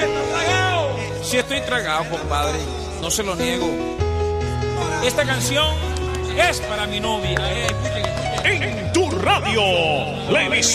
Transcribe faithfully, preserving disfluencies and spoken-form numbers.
Sí estoy tragado, compadre. No se lo niego. Esta canción es para mi novia. Eh, En tu radio, la emisora